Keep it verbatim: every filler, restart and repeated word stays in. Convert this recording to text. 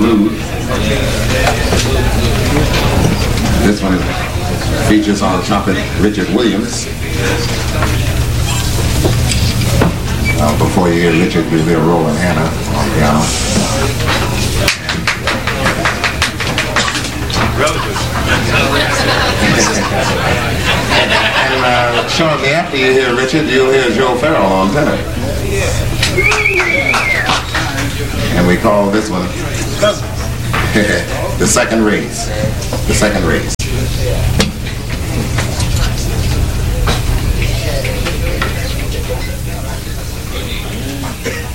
Blues. This one features on trumpet Richard Williams. Uh, before you hear Richard, you'll hear Roland Hanna on piano. And uh, shortly after you hear Richard, you'll hear Joe Farrell on tenor. And we call this one the second race. The second race.